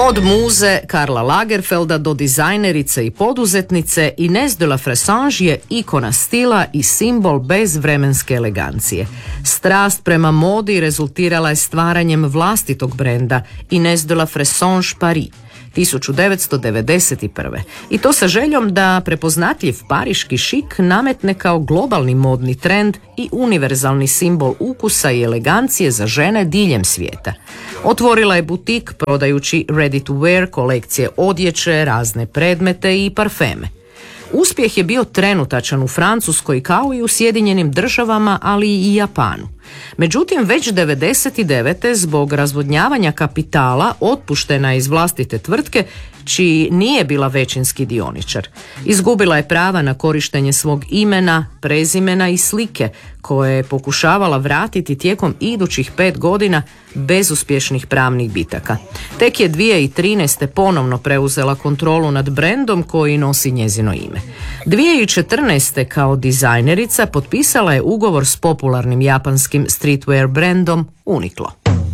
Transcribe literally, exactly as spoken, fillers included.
Od muze Karla Lagerfelda do dizajnerice i poduzetnice, Inés de la Fressange je ikona stila i simbol bezvremenske elegancije. Strast prema modi rezultirala je stvaranjem vlastitog brenda Inés de la Fressange Paris tisuću devetsto devedeset prve. I to sa željom da prepoznatljiv pariški šik nametne kao globalni modni trend i univerzalni simbol ukusa i elegancije za žene diljem svijeta. Otvorila je butik prodajući ready to wear kolekcije odjeće, razne predmete i parfeme. Uspjeh je bio trenutačan u Francuskoj kao i u Sjedinjenim Državama, ali i Japanu. Međutim, već devedeset devete zbog razvodnjavanja kapitala otpuštena je iz vlastite tvrtke, čiji nije bila većinski dioničar. Izgubila je prava na korištenje svog imena, prezimena i slike, koje je pokušavala vratiti tijekom idućih pet godina bezuspješnih pravnih bitaka. Tek je dvije tisuće trinaeste. ponovno preuzela kontrolu nad brendom koji nosi njezino ime. dvije tisuće četrnaeste. kao dizajnerica potpisala je ugovor s popularnim japanskim streetwear brendom Uniqlo.